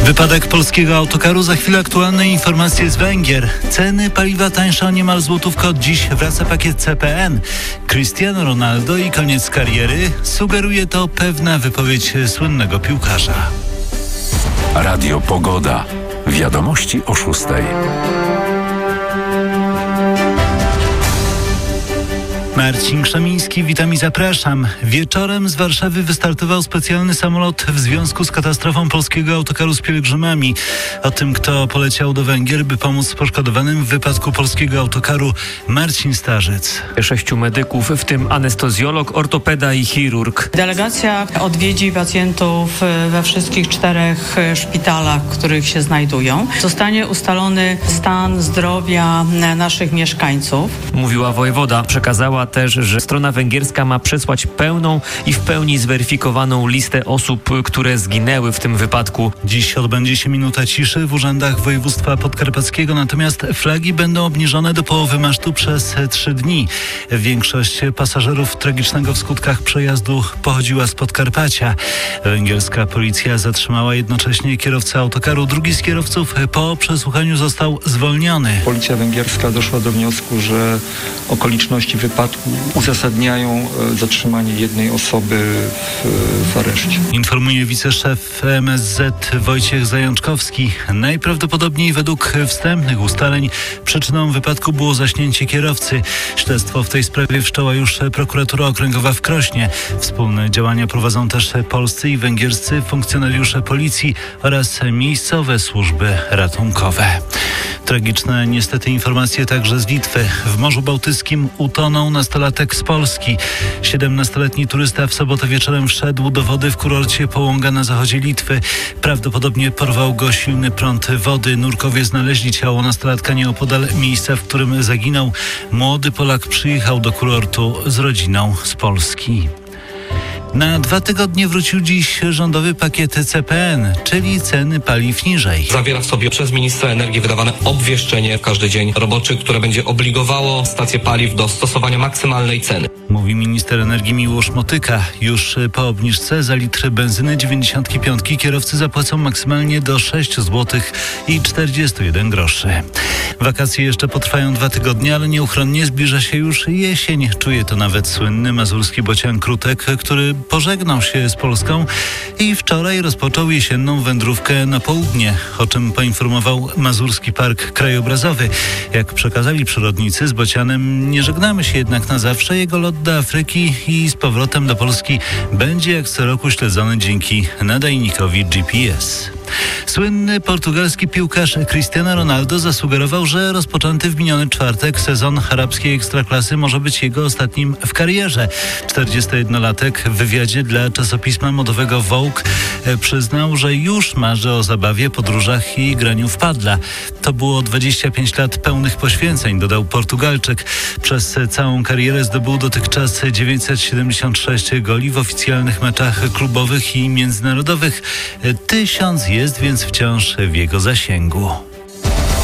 Wypadek polskiego autokaru, za chwilę aktualne informacje z Węgier. Ceny paliwa tańsze o niemal złotówkę od dziś, wraca pakiet CPN. Cristiano Ronaldo i koniec kariery, sugeruje to pewna wypowiedź słynnego piłkarza. Radio Pogoda. Wiadomości o 6:00. Marcin Krzemiński, witam i zapraszam. Wieczorem z Warszawy wystartował specjalny samolot w związku z katastrofą polskiego autokaru z pielgrzymami. O tym, kto poleciał do Węgier, by pomóc poszkodowanym w wypadku polskiego autokaru, Marcin Starzec. 6 medyków, w tym anestezjolog, ortopeda i chirurg. Delegacja odwiedzi pacjentów we wszystkich 4 szpitalach, w których się znajdują. Zostanie ustalony stan zdrowia naszych mieszkańców. Mówiła wojewoda. Przekazała też, że strona węgierska ma przesłać pełną i w pełni zweryfikowaną listę osób, które zginęły w tym wypadku. Dziś odbędzie się minuta ciszy w urzędach województwa podkarpackiego, natomiast flagi będą obniżone do połowy masztu przez 3 dni. Większość pasażerów tragicznego w skutkach przejazdu pochodziła z Podkarpacia. Węgierska policja zatrzymała jednocześnie kierowcę autokaru. Drugi z kierowców po przesłuchaniu został zwolniony. Policja węgierska doszła do wniosku, że okoliczności wypadku uzasadniają zatrzymanie jednej osoby w areszcie. Informuje wiceszef MSZ Wojciech Zajączkowski. Najprawdopodobniej według wstępnych ustaleń przyczyną wypadku było zaśnięcie kierowcy. Śledztwo w tej sprawie wszczęła już prokuratura okręgowa w Krośnie. Wspólne działania prowadzą też polscy i węgierscy funkcjonariusze policji oraz miejscowe służby ratunkowe. Tragiczne niestety informacje także z Litwy. W Morzu Bałtyckim utonął nastolatek z Polski. 17-letni turysta w sobotę wieczorem wszedł do wody w kurorcie Połąga na zachodzie Litwy. Prawdopodobnie porwał go silny prąd wody. Nurkowie znaleźli ciało nastolatka nieopodal miejsca, w którym zaginął. Młody Polak przyjechał do kurortu z rodziną z Polski. Na 2 tygodnie wrócił dziś rządowy pakiet CPN, czyli ceny paliw niżej. Zawiera w sobie przez ministra energii wydawane obwieszczenie w każdy dzień roboczy, które będzie obligowało stacje paliw do stosowania maksymalnej ceny. Mówi minister energii Miłosz Motyka. Już po obniżce za litr benzyny 95 kierowcy zapłacą maksymalnie do 6 zł i 41 groszy. Wakacje jeszcze potrwają 2 tygodnie, ale nieuchronnie zbliża się już jesień. Czuje to nawet słynny mazurski bocian Krutek, który pożegnał się z Polską i wczoraj rozpoczął jesienną wędrówkę na południe, o czym poinformował Mazurski Park Krajobrazowy. Jak przekazali przyrodnicy, z bocianem nie żegnamy się jednak na zawsze. Jego lot do Afryki i z powrotem do Polski będzie jak co roku śledzony dzięki nadajnikowi GPS. Słynny portugalski piłkarz Cristiano Ronaldo zasugerował, że rozpoczęty w miniony czwartek sezon arabskiej ekstraklasy może być jego ostatnim w karierze. 41-latek w wywiadzie dla czasopisma modowego Vogue przyznał, że już marzy o zabawie, podróżach i graniu w padla. To było 25 lat pełnych poświęceń, dodał Portugalczyk. Przez całą karierę zdobył dotychczas 976 goli w oficjalnych meczach klubowych i międzynarodowych. 1000 jest więc wciąż w jego zasięgu.